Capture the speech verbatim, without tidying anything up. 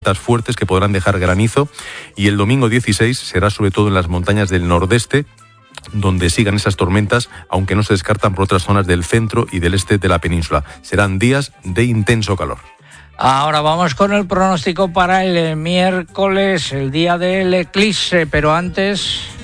fuertes que podrán dejar granizo, y el domingo dieciséis será sobre todo en las montañas del nordeste donde sigan esas tormentas, aunque no se descartan por otras zonas del centro y del este de la península. Serán días de intenso calor. Ahora vamos con el pronóstico para el miércoles, el día del eclipse, pero antes...